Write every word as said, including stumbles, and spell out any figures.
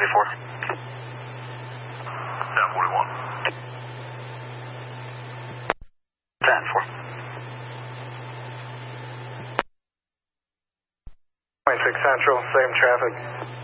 forty-four. ten forty-one. ten four. Point six Central, same traffic.